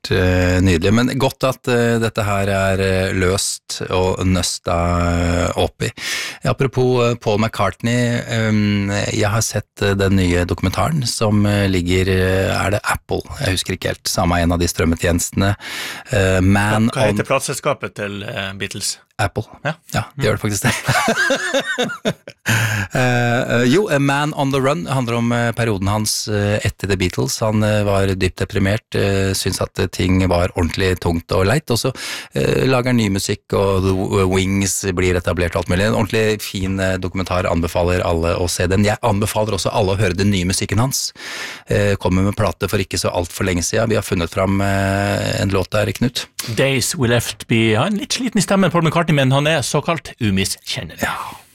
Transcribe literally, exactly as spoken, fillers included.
helt uh, nydelig, men godt at uh, dette her er uh, løst og nøsta uh, opp i. Apropos uh, Paul McCartney, um, jeg har sett uh, den nye dokumentaren som uh, ligger, uh, er det Apple? Jeg husker ikke helt, samme en av de strømmetjenestene. Uh, Man Hva heter on... plateselskapet til uh, Beatles? Apple. Ja, ja det mm. gjør det faktisk det. uh, jo, A Man on the Run handler om uh, perioden hans uh, etter The Beatles. Han uh, var dypt deprimert, uh, syntes at uh, ting var ordentlig tungt og leit, og så uh, lager han ny musikk, og The Wings blir etablert og alt mulig. En ordentlig fin uh, dokumentar, anbefaler alle å se den. Jeg anbefaler også alle å høre den nye musikken hans. Uh, kommer med plate for ikke så alt for lenge siden. Vi har funnet fram uh, en låt der, Knut. Days We Left Behind, litt sliten i stemmen på McCartney, men han er såkalt umiskjennelig. Ja.